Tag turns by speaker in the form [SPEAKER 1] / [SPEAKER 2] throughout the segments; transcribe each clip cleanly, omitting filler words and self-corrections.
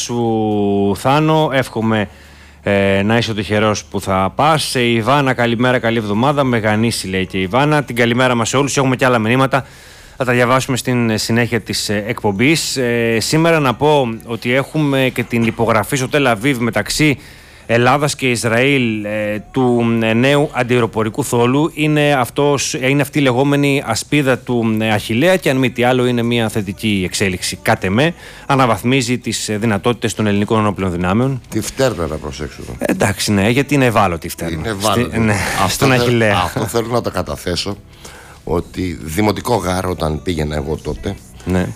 [SPEAKER 1] σου, Θάνο. Εύχομαι να είσαι ο τυχερός που θα πας. Η Ιβάνα, καλημέρα, καλή εβδομάδα. Μεγανίση, λέει και η Ιβάνα. Την καλημέρα μας σε όλους. Έχουμε και άλλα μηνύματα. Θα τα διαβάσουμε στην συνέχεια της εκπομπής. Σήμερα να πω ότι έχουμε και την υπογραφή στο Τελ Αβίβ μεταξύ Ελλάδας και Ισραήλ του νέου αντιεροπορικού θόλου. Είναι αυτή η λεγόμενη ασπίδα του Αχιλλέα και αν μη τι άλλο είναι μια θετική εξέλιξη. Κάτε με, αναβαθμίζει τις δυνατότητες των ελληνικών ενόπλων δυνάμεων.
[SPEAKER 2] Τη φτέρνα να προσέξουμε.
[SPEAKER 1] Εντάξει, ναι, γιατί είναι ευάλωτη η φτέρνα.
[SPEAKER 2] Είναι ευάλωτη.
[SPEAKER 1] Στον Αχιλλέα.
[SPEAKER 2] Αυτό θέλω να το καταθέσω. Ότι δημοτικό γάρο όταν πήγαινα εγώ τότε, ναι.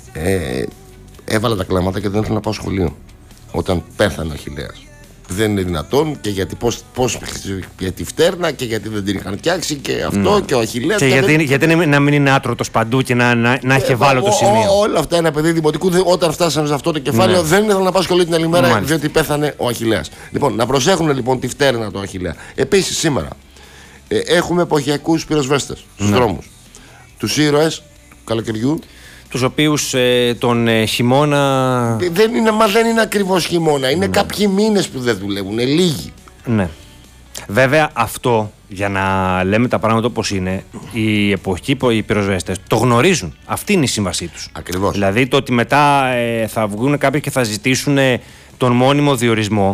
[SPEAKER 2] Έβαλα τα κλάματα και δεν ήθελα να πάω σχολείο όταν πέθανε ο Αχιλλέας. Δεν είναι δυνατόν και γιατί πώς για τη φτέρνα και γιατί δεν την είχαν φτιάξει και αυτό και ο Αχιλλέας.
[SPEAKER 1] Και γιατί να μην είναι άτρωτος παντού και να έχει ευάλωτο σημείο.
[SPEAKER 2] Όλα αυτά ένα παιδί δημοτικού, όταν φτάσαμε σε αυτό το κεφάλαιο, δεν ήθελα να πάω σχολείο την άλλη μέρα διότι πέθανε ο Αχιλλέας. Λοιπόν, να προσέχουν λοιπόν τη φτέρνα του Αχιλλέα. Επίσης σήμερα έχουμε εποχιακούς πυροσβέστες στους δρόμους. Τους ήρωες του καλοκαιριού.
[SPEAKER 1] Τους οποίους τον χειμώνα.
[SPEAKER 2] Δεν είναι ακριβώς χειμώνα. Είναι κάποιοι μήνες που δεν δουλεύουν. Είναι λίγοι.
[SPEAKER 1] Ναι. Βέβαια αυτό, για να λέμε τα πράγματα όπως είναι, οι εποχικοί πυροσβέστες το γνωρίζουν. Αυτή είναι η σύμβασή τους.
[SPEAKER 2] Ακριβώς.
[SPEAKER 1] Δηλαδή το ότι μετά θα βγουν κάποιοι και θα ζητήσουν τον μόνιμο διορισμό.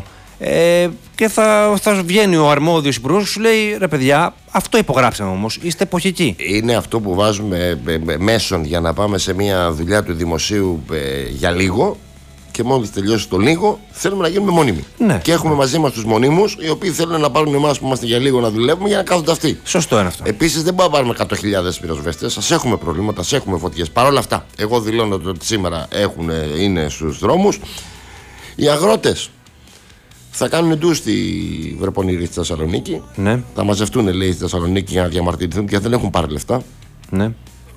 [SPEAKER 1] Και θα βγαίνει ο αρμόδιος υπουργός και σου λέει ρε παιδιά, αυτό υπογράψαμε όμως, είστε εποχικοί.
[SPEAKER 2] Είναι αυτό που βάζουμε μέσον για να πάμε σε μια δουλειά του δημοσίου για λίγο και μόλις τελειώσει το λίγο θέλουμε να γίνουμε μόνιμοι. Ναι. Και έχουμε μαζί μας τους μονίμους οι οποίοι θέλουν να πάρουν εμάς που είμαστε για λίγο να δουλεύουμε για να κάθονται αυτοί.
[SPEAKER 1] Σωστό είναι αυτό.
[SPEAKER 2] Επίσης δεν μπορούμε να πάρουμε 100.000 πυροσβέστες, σας έχουμε προβλήματα, σας έχουμε φωτιές. Παρ' όλα αυτά, εγώ δηλώνω ότι σήμερα είναι στους δρόμους. Οι αγρότες θα κάνουν ντου στη Βρεπονήρη στη Θεσσαλονίκη. Ναι. Θα μαζευτούν, λέει, στη Θεσσαλονίκη για να διαμαρτυρηθούν και δεν έχουν πάρει λεφτά. Ναι.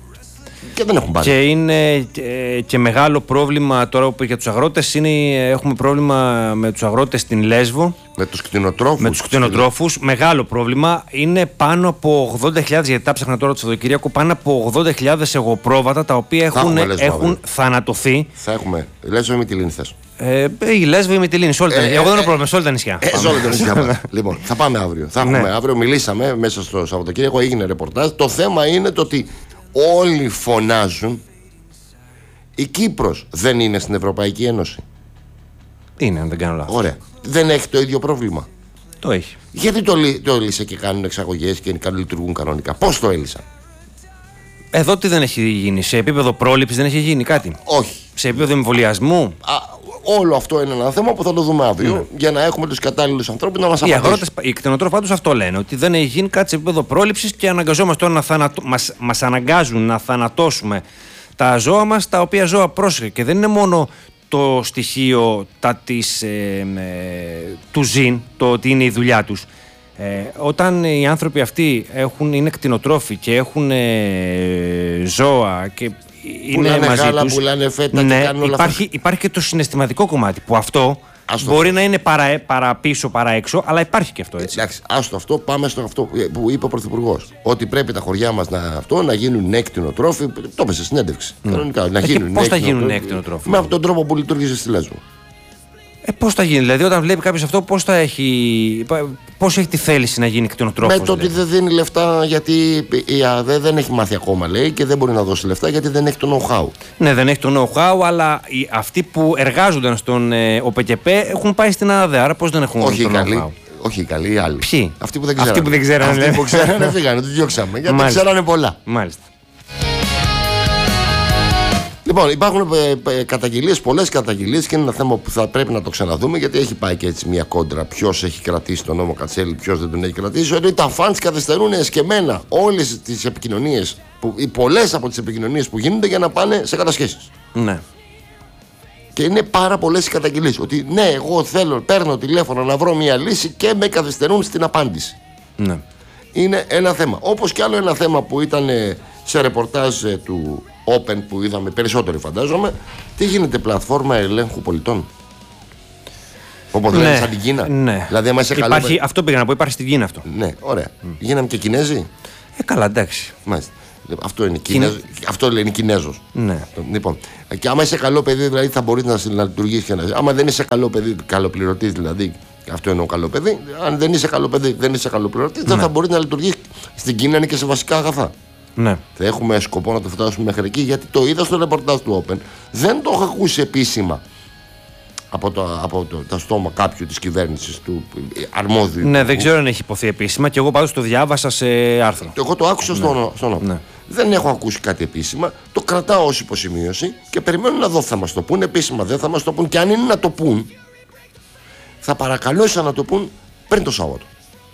[SPEAKER 2] Και δεν έχουν πάρει.
[SPEAKER 1] Και είναι και μεγάλο πρόβλημα τώρα που για τους αγρότες έχουμε πρόβλημα με τους αγρότες στην Λέσβο.
[SPEAKER 2] Με τους κτηνοτρόφους.
[SPEAKER 1] Με τους κτηνοτρόφους. Μεγάλο πρόβλημα. Είναι πάνω από 80.000, γιατί τα ψάχνα τώρα το Σαββατοκύριακο, πάνω από 80.000 εγωπρόβατα τα οποία έχουν θανατωθεί.
[SPEAKER 2] Θα έχουμε. Λέσβο ή Μυτιλήνη θες?
[SPEAKER 1] Η Λέσβο ή η Μυτιλήνη. Εγώ δεν έχω πρόβλημα. Σε όλα τα νησιά.
[SPEAKER 2] Σε όλα τα νησιά. Λοιπόν, θα πάμε αύριο. Θα έχουμε αύριο. Μιλήσαμε μέσα στο Σαββατοκύριακο, έγινε ρεπορτάζ. Το θέμα είναι το ότι όλοι φωνάζουν. Η Κύπρος δεν είναι στην Ευρωπαϊκή Ένωση.
[SPEAKER 1] Είναι, αν δεν κάνω λάθος.
[SPEAKER 2] Ωραία. Δεν έχει το ίδιο πρόβλημα.
[SPEAKER 1] Το έχει.
[SPEAKER 2] Γιατί το έλυσε και κάνουν εξαγωγές και λειτουργούν κανονικά? Πώς το έλυσαν?
[SPEAKER 1] Εδώ τι δεν έχει γίνει? Σε επίπεδο πρόληψης δεν έχει γίνει κάτι?
[SPEAKER 2] Όχι.
[SPEAKER 1] Σε επίπεδο εμβολιασμού?
[SPEAKER 2] Όλο αυτό είναι ένα θέμα που θα το δούμε αύριο για να έχουμε τους κατάλληλους ανθρώπους να μας απαντήσουν.
[SPEAKER 1] Οι αγρότες, οι κτηνοτρόφοι πάντως αυτό λένε, ότι δεν έχει γίνει κάτι σε επίπεδο πρόληψης και αναγκαζόμαστε τώρα μας αναγκάζουν να θανατώσουμε τα ζώα μας, τα οποία ζώα, πρόσεχε, και δεν είναι μόνο το στοιχείο του ζήν, το ότι είναι η δουλειά τους. Όταν οι άνθρωποι αυτοί είναι κτηνοτρόφοι και έχουν ζώα και είναι μαζί
[SPEAKER 2] γάλα,
[SPEAKER 1] τους,
[SPEAKER 2] πουλάνε φέτα, και κάνουν όλα αυτά.
[SPEAKER 1] Υπάρχει και το συναισθηματικό κομμάτι που αυτό μπορεί να είναι παρά πίσω, παρά έξω, αλλά υπάρχει και αυτό, έτσι.
[SPEAKER 2] Εντάξει, άστο αυτό, πάμε στο αυτό που είπε ο Πρωθυπουργός. Ότι πρέπει τα χωριά μας να γίνουν νέοι κτηνοτρόφοι. Το είπε σε συνέντευξη. Κανονικά.
[SPEAKER 1] Πώς θα γίνουν νέοι κτηνοτρόφοι?
[SPEAKER 2] Με αυτόν τον τρόπο που λειτουργήσε στη Λέσβο.
[SPEAKER 1] Πώς θα γίνει, δηλαδή, όταν βλέπει κάποιος αυτό, πώς έχει τη θέληση να γίνει κτηνοτρόφος?
[SPEAKER 2] Με το ότι δεν δίνει λεφτά, γιατί η ΑΔΕ δεν έχει μάθει ακόμα, λέει, και δεν μπορεί να δώσει λεφτά γιατί δεν έχει το know-how.
[SPEAKER 1] Ναι, δεν έχει το know-how, αλλά αυτοί που εργάζονταν στον ΟΠΚΠ έχουν πάει στην ΑΔΕ, άρα πώς δεν έχουν το know-how?
[SPEAKER 2] Όχι οι καλοί, οι άλλοι.
[SPEAKER 1] Ποιοι?
[SPEAKER 2] Αυτοί που δεν ξέρανε.
[SPEAKER 1] Αυτοί
[SPEAKER 2] που ξέρανε φύγανε, τους διώξαμε. Γιατί ξέρανε πολλά.
[SPEAKER 1] Μάλιστα.
[SPEAKER 2] Λοιπόν, υπάρχουν καταγγελίες, πολλές καταγγελίες, και είναι ένα θέμα που θα πρέπει να το ξαναδούμε, γιατί έχει πάει και έτσι μια κόντρα. Ποιος έχει κρατήσει τον νόμο Κατσέλη, ποιος δεν τον έχει κρατήσει. Ότι τα φαντς καθυστερούν εσκεμμένα όλες τις επικοινωνίες, πολλές από τις επικοινωνίες που γίνονται για να πάνε σε κατασχέσεις.
[SPEAKER 1] Ναι.
[SPEAKER 2] Και είναι πάρα πολλές οι καταγγελίες. Ότι ναι, εγώ παίρνω τηλέφωνο να βρω μια λύση και με καθυστερούν στην απάντηση.
[SPEAKER 1] Ναι.
[SPEAKER 2] Είναι ένα θέμα. Όπως και άλλο ένα θέμα που ήταν σε ρεπορτάζ του Open που είδαμε περισσότεροι, φαντάζομαι. Τι γίνεται, πλατφόρμα ελέγχου πολιτών? Όπως λένε, σαν την Κίνα.
[SPEAKER 1] Ναι.
[SPEAKER 2] Δηλαδή,
[SPEAKER 1] αυτό πήγα να πω, υπάρχει στην Κίνα αυτό.
[SPEAKER 2] Ναι, ωραία. Γίναμε και Κινέζοι.
[SPEAKER 1] Καλά, εντάξει.
[SPEAKER 2] Μάλιστα. Αυτό λένε οι Κινέζος.
[SPEAKER 1] Ναι.
[SPEAKER 2] Λοιπόν, και άμα είσαι καλό παιδί, δηλαδή θα μπορεί να λειτουργήσει και να. Άμα δεν είσαι καλό παιδί, καλοπληρωτής δηλαδή, αυτό εννοώ καλό παιδί. Αν δεν είσαι καλό παιδί, δεν είσαι καλοπληρωτής, δεν θα μπορεί να λειτουργήσει. Στην Κίνα είναι και σε βασικά αγαθά.
[SPEAKER 1] Ναι.
[SPEAKER 2] Θα έχουμε σκοπό να το φτάσουμε μέχρι εκεί, γιατί το είδα στο ρεπορτάζ του Open. Δεν το έχω ακούσει επίσημα από τα στόμα κάποιου της κυβέρνησης, του αρμόδιου.
[SPEAKER 1] Ναι, δεν ξέρω αν έχει υποθεί επίσημα και εγώ πάντως το διάβασα σε άρθρο.
[SPEAKER 2] Εγώ το άκουσα στον Open.
[SPEAKER 1] Ναι.
[SPEAKER 2] Δεν έχω ακούσει κάτι επίσημα. Το κρατάω ως υποσημείωση και περιμένω να δω. Θα μας το πούν επίσημα, δεν θα μας το πούν. Και αν είναι να το πούν, θα παρακαλούσα να το πούν πριν το Σάββατο.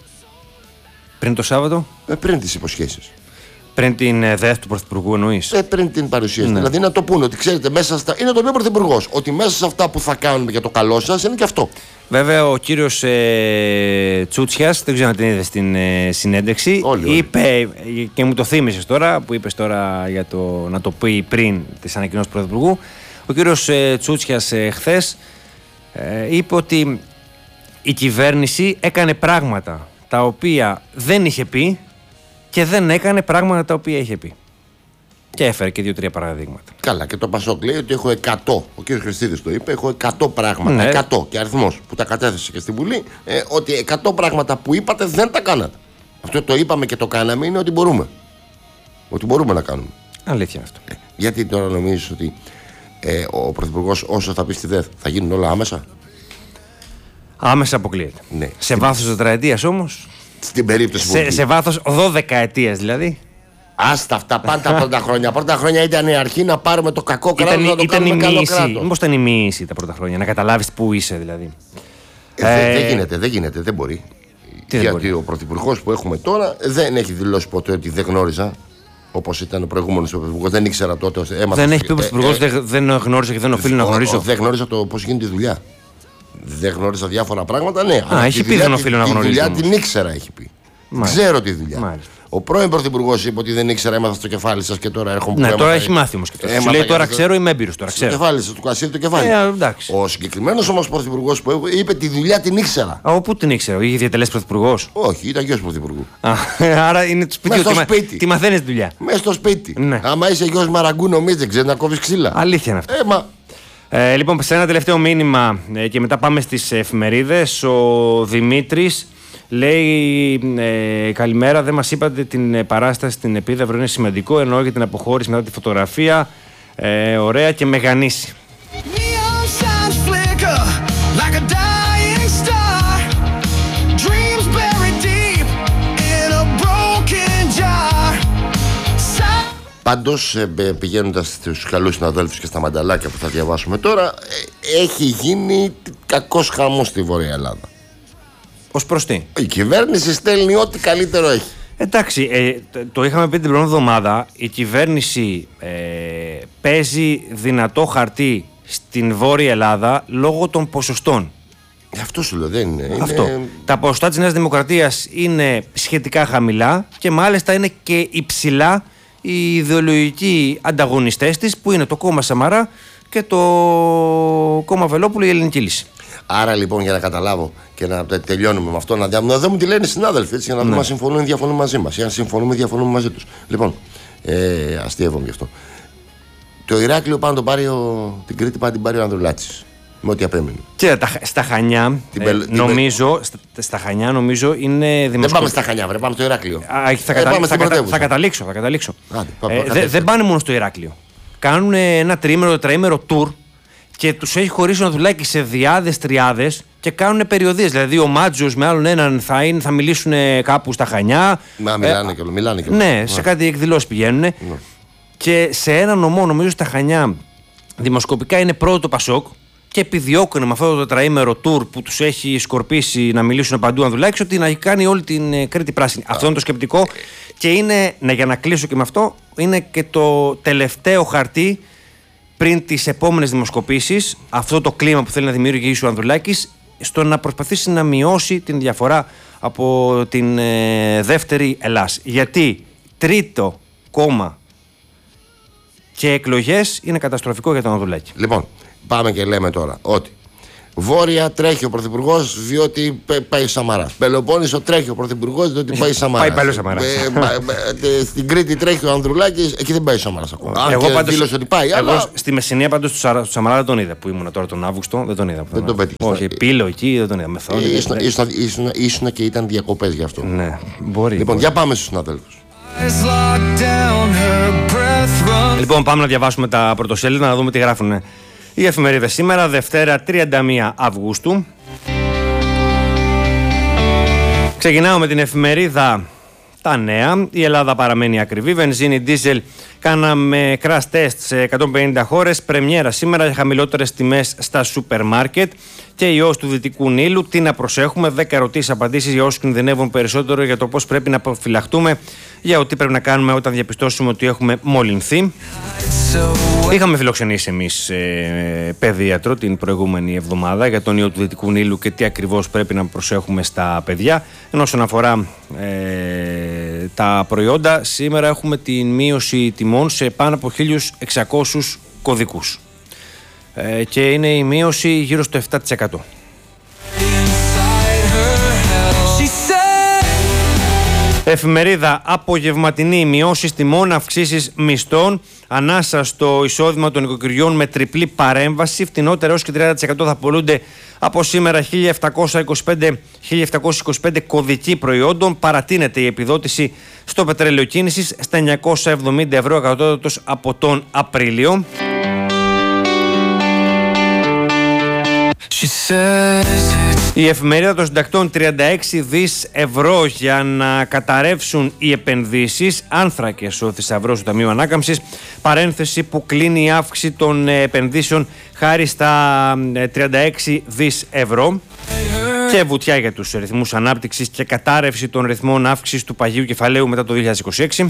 [SPEAKER 1] Πριν το Σάββατο?
[SPEAKER 2] Πριν τις υποσχέσεις.
[SPEAKER 1] Πριν την ΔΕΘ του Πρωθυπουργού εννοείς?
[SPEAKER 2] Πριν την παρουσίαση.
[SPEAKER 1] Ναι.
[SPEAKER 2] Δηλαδή να το πούνε ότι ξέρετε, μέσα στα. Είναι το πει ο Πρωθυπουργός, ότι μέσα σε αυτά που θα κάνουμε για το καλό σας είναι και αυτό.
[SPEAKER 1] Βέβαια, ο κύριος Τσούτσιας, δεν ξέρω αν την είδε στην συνέντευξη, είπε, και μου το θύμισες τώρα, που είπες τώρα για να το πει πριν τις ανακοινώσεις του Πρωθυπουργού. Ο κύριος Τσούτσιας χθες είπε ότι η κυβέρνηση έκανε πράγματα τα οποία δεν είχε πει και δεν έκανε πράγματα τα οποία είχε πει. Και έφερε και 2-3 παραδείγματα.
[SPEAKER 2] Καλά, και το Πασόκ λέει ότι έχω 100. Ο κ. Χριστίδης το είπε, έχω 100 πράγματα.
[SPEAKER 1] Ναι.
[SPEAKER 2] 100 και αριθμός που τα κατέθεσε και στη Βουλή, ότι 100 πράγματα που είπατε δεν τα κάνατε. Αυτό το είπαμε και το κάναμε είναι ότι μπορούμε. Ότι μπορούμε να κάνουμε.
[SPEAKER 1] Αλήθεια αυτό.
[SPEAKER 2] Γιατί τώρα νομίζεις ότι ο Πρωθυπουργός όσο θα πει στη ΔΕΘ θα γίνουν όλα άμεσα?
[SPEAKER 1] Άμεσα αποκλείεται.
[SPEAKER 2] Ναι.
[SPEAKER 1] Σε βάθος τετραετίας όμως.
[SPEAKER 2] Στην περίπτωση που.
[SPEAKER 1] Σε βάθος 12 ετίας δηλαδή.
[SPEAKER 2] Άστα αυτά, πάντα πρώτα χρόνια. Πρώτα χρόνια ήταν η αρχή να πάρουμε το κακό κράτος να το κάνουμε καλό κράτος.
[SPEAKER 1] Μήπως ήταν η μοίηση τα πρώτα χρόνια, να καταλάβεις πού είσαι δηλαδή.
[SPEAKER 2] Δεν γίνεται, δεν μπορεί. Γιατί ο Πρωθυπουργός που έχουμε τώρα δεν έχει δηλώσει ποτέ ότι δεν γνώριζα. Όπως ήταν ο προηγούμενος Πρωθυπουργός, δεν ήξερα τότε.
[SPEAKER 1] Δεν έχει πει ο Πρωθυπουργός δεν γνώριζα και δεν οφείλει να γνωρίζω.
[SPEAKER 2] Δεν γνώριζα το πώς γίνεται η δουλειά. Δεν γνώριζα διάφορα πράγματα, ναι.
[SPEAKER 1] Έχει πει δεν οφείλω να γνωρίζω.
[SPEAKER 2] Τη δουλειά την ήξερα, έχει πει.
[SPEAKER 1] Μάλιστα.
[SPEAKER 2] Ξέρω τη δουλειά.
[SPEAKER 1] Μάλιστα.
[SPEAKER 2] Ο πρώην Πρωθυπουργός είπε ότι δεν ήξερα, έμαθα στο κεφάλι σας και τώρα έρχομαι.
[SPEAKER 1] Ναι, τώρα έχει μάθει όμως και τώρα. Σου λέει τώρα ξέρω, είμαι έμπειρος τώρα.
[SPEAKER 2] Στο κεφάλι σας, του κασίδι το κεφάλι. Ο συγκεκριμένος όμως Πρωθυπουργός που είπε τη δουλειά την ήξερα.
[SPEAKER 1] Πού την ήξερα, είχε διατελέσει Πρωθυπουργός?
[SPEAKER 2] Όχι, ήταν γιος Πρωθυπουργού.
[SPEAKER 1] Άρα είναι το σπίτι. Τι μαθαίνεις δουλειά?
[SPEAKER 2] Μέσα στο σπίτι.
[SPEAKER 1] Ναι.
[SPEAKER 2] Άμα είσαι γιος Μαραγκού, νομίζεις δεν ξέρεις να κόβεις ξύλα.
[SPEAKER 1] Αλήθεια είναι αυτό. Λοιπόν, σε ένα τελευταίο μήνυμα και μετά πάμε στις εφημερίδες. Ο Δημήτρης λέει καλημέρα, δεν μας είπατε την παράσταση στην Επίδαυρο, είναι σημαντικό, εννοώ για την αποχώρηση μετά τη φωτογραφία, ωραία και μεγανύση.
[SPEAKER 2] Πάντως, πηγαίνοντας στους καλούς συναδέλφους και στα μανταλάκια που θα διαβάσουμε τώρα, έχει γίνει κακός χαμός στη Βόρεια Ελλάδα.
[SPEAKER 1] Ως προς τι?
[SPEAKER 2] Η κυβέρνηση στέλνει ό,τι καλύτερο έχει.
[SPEAKER 1] Εντάξει, το είχαμε πει την προηγούμενη εβδομάδα. Η κυβέρνηση παίζει δυνατό χαρτί στην Βόρεια Ελλάδα λόγω των ποσοστών.
[SPEAKER 2] Αυτό σου λέω, δεν είναι.
[SPEAKER 1] Αυτό. Τα ποσοστά της Νέας Δημοκρατίας είναι σχετικά χαμηλά και μάλιστα είναι και υψηλά οι ιδεολογικοί ανταγωνιστές της, που είναι το κόμμα Σαμαρά και το κόμμα Βελόπουλου, η Ελληνική Λύση.
[SPEAKER 2] Άρα λοιπόν, για να καταλάβω και να τελειώνουμε με αυτό, να δούμε τι λένε οι συνάδελφοι, έτσι, για να δούμε αν συμφωνούν ή διαφωνούν μαζί μας. Ή αν συμφωνούμε, διαφωνούμε μαζί τους. Λοιπόν, αστείευομαι γι' αυτό. Το Ηράκλειο πάνω την Κρήτη πάνω την πάρει ο Ανδρουλάτσης. Με ό,τι απέμεινε.
[SPEAKER 1] Και στα Χανιά, στα Χανιά νομίζω είναι δημοσκοπήσεις.
[SPEAKER 2] Δεν πάμε στα Χανιά, πάμε στο Ηράκλειο.
[SPEAKER 1] Θα καταλήξω. Δεν πάνε μόνο στο Ηράκλειο. Κάνουν ένα τριήμερο, τετραήμερο tour και τους έχει χωρίσει ο Ανδρουλάκης σε διάδες, τριάδες και κάνουν περιοδίες. Δηλαδή ο Μάτζος με άλλον έναν θα μιλήσουν κάπου στα Χανιά.
[SPEAKER 2] Μιλάνε και
[SPEAKER 1] ναι, σε κάτι εκδηλώσεις πηγαίνουν. Και σε ένα νομό, νομίζω στα Χανιά, δημοσκοπικά είναι πρώτο το Πασόκ. Και επιδιώκουν με αυτό το τετραήμερο τουρ που τους έχει σκορπίσει να μιλήσουν παντού Ανδρουλάκης, ότι να κάνει όλη την Κρήτη πράσινη. Αυτό είναι το σκεπτικό. Και είναι, για να κλείσω και με αυτό, είναι και το τελευταίο χαρτί πριν τις επόμενες δημοσκοπήσεις. Αυτό το κλίμα που θέλει να δημιουργήσει ο Ανδρουλάκης, στο να προσπαθήσει να μειώσει την διαφορά από την δεύτερη Ελλάς. Γιατί τρίτο κόμμα και εκλογές είναι καταστροφικό για τον Ανδρουλάκη.
[SPEAKER 2] Λοιπόν, πάμε και λέμε τώρα ότι Βόρεια τρέχει ο Πρωθυπουργός διότι πάει Σαμαράς. Πελοπόννησο τρέχει ο Πρωθυπουργός διότι πάει Σαμαράς.
[SPEAKER 1] Πάει πάλι ο Σαμαράς.
[SPEAKER 2] Στην Κρήτη τρέχει ο Ανδρουλάκης, εκεί δεν πάει ο Σαμαράς ακόμα.
[SPEAKER 1] Εγώ πάντως
[SPEAKER 2] δήλωσε ότι πάει.
[SPEAKER 1] Εγώ
[SPEAKER 2] αλλά...
[SPEAKER 1] στη Μεσσηνία πάντως του Σαμαρά δεν τον είδα που ήμουν τώρα τον Αύγουστο. Δεν τον είδα.
[SPEAKER 2] Δεν τον πέτυχε.
[SPEAKER 1] Όχι, πύλο εκεί δεν τον είδα. Μεθόνη.
[SPEAKER 2] Ήσουν και ήταν διακοπές γι' αυτό.
[SPEAKER 1] Ναι, μπορεί.
[SPEAKER 2] Λοιπόν, για πάμε στους συναδέλφους.
[SPEAKER 1] Λοιπόν, πάμε να διαβάσουμε τα πρωτοσέλιδα, να δούμε τι γράφουν οι εφημερίδες σήμερα, Δευτέρα 31 Αυγούστου. Ξεκινάω με την εφημερίδα Τα Νέα. Η Ελλάδα παραμένει ακριβή. Βενζίνη, ντίζελ. Κάναμε crash test σε 150 χώρες. Πρεμιέρα σήμερα για χαμηλότερες τιμές στα σούπερ μάρκετ. Και ιός του Δυτικού Νείλου. Τι να προσέχουμε. 10 ερωτήσεις, απαντήσεις για όσους κινδυνεύουν περισσότερο για το πώς πρέπει να αποφυλαχτούμε. Για ό,τι πρέπει να κάνουμε όταν διαπιστώσουμε ότι έχουμε μολυνθεί. Είχαμε φιλοξενήσει εμείς παιδίατρο την προηγούμενη εβδομάδα για τον ιό του Δυτικού Νείλου και τι ακριβώς πρέπει να προσέχουμε στα παιδιά. Ενώ όσον αφορά τα προϊόντα, σήμερα έχουμε την μείωση τιμών σε πάνω από 1.600 κωδικούς. Και είναι η μείωση γύρω στο 7%. Εφημερίδα Απογευματινή. Μειώσεις τιμών, αυξήσεις μισθών. Ανάσα στο εισόδημα των οικοκυριών με τριπλή παρέμβαση. Φτηνότερα έως και 30% θα πωλούνται από σήμερα 1.725 κωδικοί προϊόντων. Παρατείνεται η επιδότηση στο πετρέλαιο κίνησης στα 970 ευρώ εκατότατος από τον Απρίλιο. Η εφημερίδα των συντακτών, 36 δις ευρώ για να καταρρεύσουν οι επενδύσεις. Άνθρακες ο θησαυρός του Ταμείου Ανάκαμψης. Παρένθεση που κλείνει η αύξηση των επενδύσεων χάρη στα 36 δις ευρώ. Και βουτιά για τους ρυθμούς ανάπτυξης και κατάρρευση των ρυθμών αύξησης του παγίου κεφαλαίου μετά το 2026.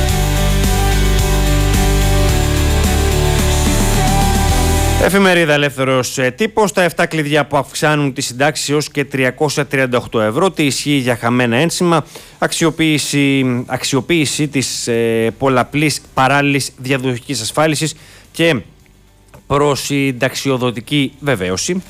[SPEAKER 1] Εφημερίδα Ελεύθερος Τύπος. Τα 7 κλειδιά που αυξάνουν τις συντάξεις έως και 338 ευρώ. Τι ισχύει για χαμένα ένσημα. Αξιοποίηση της πολλαπλής παράλληλης διαδοχικής ασφάλισης και προσυνταξιοδοτική βεβαίωση.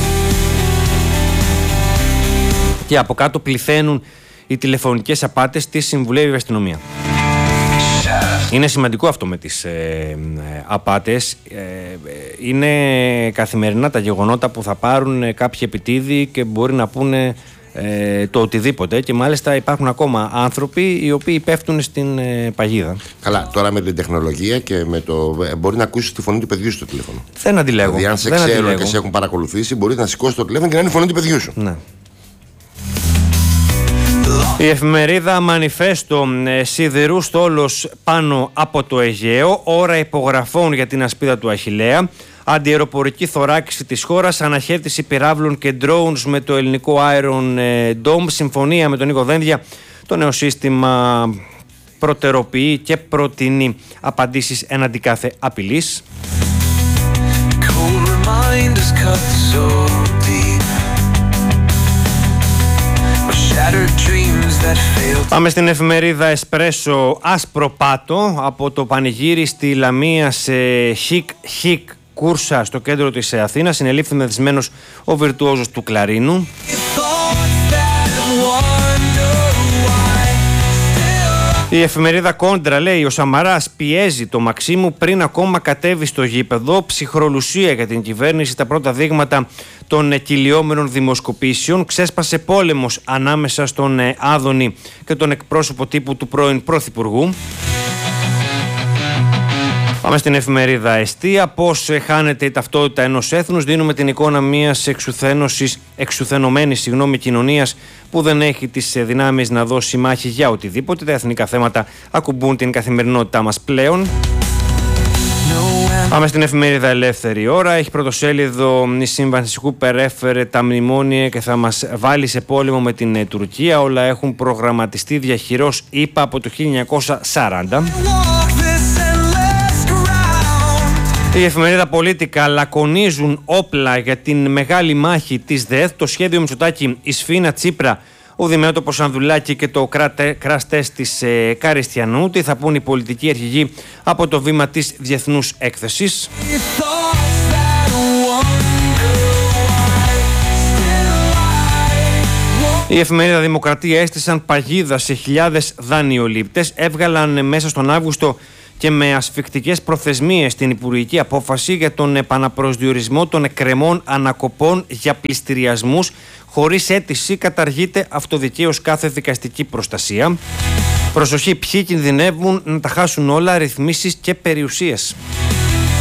[SPEAKER 1] Και από κάτω πληθαίνουν οι τηλεφωνικές απάτες, τις συμβουλεύει η αστυνομία. Είναι σημαντικό αυτό με τις απάτες. Είναι καθημερινά τα γεγονότα που θα πάρουν κάποιοι επιτίδιοι και μπορεί να πούνε το οτιδήποτε, και μάλιστα υπάρχουν ακόμα άνθρωποι οι οποίοι πέφτουν στην παγίδα. Καλά, τώρα με την τεχνολογία και με το. Μπορεί να ακούσει τη φωνή του παιδιού σου στο τηλέφωνο. Δεν αντιλέγω. Δηλαδή, αν σε ξέρουν και σε έχουν παρακολουθήσει, μπορεί να σηκώσει το τηλέφωνο και να είναι η φωνή του παιδιού σου. Ναι. Η εφημερίδα Μανιφέστο. Σιδηρού στόλος πάνω από το Αιγαίο. Ώρα υπογραφών για την ασπίδα του Αχιλλέα. Αντιαεροπορική θωράκιση της χώρας. Αναχέτηση πυράβλων και drones με το ελληνικό Iron Dome. Συμφωνία με τον Νίκο Δένδια. Το νέο σύστημα προτεροποιεί και προτείνει απαντήσεις έναντι κάθε απειλής. Πάμε στην εφημερίδα Εσπρέσο. Άσπρο πάτο από το πανηγύρι στη Λαμία σε χικ κούρσα στο κέντρο της Αθήνας. Συνελήφθη μεθυσμένος ο βιρτουόζος του κλαρίνου. Η εφημερίδα Κόντρα λέει: ο Σαμαράς πιέζει το Μαξίμου πριν ακόμα κατέβει στο γήπεδο. Ψυχρολουσία για την κυβέρνηση. Τα πρώτα δείγματα των κυλιόμενων δημοσκοπήσεων. Ξέσπασε πόλεμος ανάμεσα στον Άδωνη και τον εκπρόσωπο τύπου του πρώην Πρωθυπουργού. Πάμε στην εφημερίδα Εστία. Πώς χάνεται η ταυτότητα ενός έθνους. Δίνουμε την εικόνα μιας εξουθενωμένης κοινωνίας που δεν έχει τις δυνάμεις να δώσει μάχη για οτιδήποτε. Τα εθνικά θέματα ακουμπούν την καθημερινότητά μας πλέον. Πάμε στην εφημερίδα Ελεύθερη Ώρα. Έχει πρωτοσέλιδο: η σύμβαση Κούπερ έφερε τα μνημόνια και θα μας βάλει σε πόλεμο με την Τουρκία. Όλα έχουν προγραμματιστεί διαχειρός, είπα, από το 1940. Η εφημερίδα Πολίτικα. Λακωνίζουν όπλα για την μεγάλη μάχη της ΔΕΘ. Το σχέδιο Μητσοτάκη, η Σφίνα Τσίπρα, ο Δημήτρης Ανδρουλάκη και το crash test της Καριστιανού. Τι θα πούν οι πολιτικοί αρχηγοί από το βήμα της Διεθνούς Έκθεσης. Η εφημερίδα Δημοκρατία έστησαν παγίδα σε χιλιάδες δανειολήπτες. Έβγαλαν μέσα στον Αύγουστο και με ασφικτικές προθεσμίες την υπουργική απόφαση για τον επαναπροσδιορισμό των εκκρεμών ανακοπών για πληστηριασμούς. Χωρίς αίτηση καταργείται αυτοδικαίως κάθε δικαστική προστασία. Προσοχή, ποιοι κινδυνεύουν να τα χάσουν όλα, ρυθμίσεις και περιουσίες.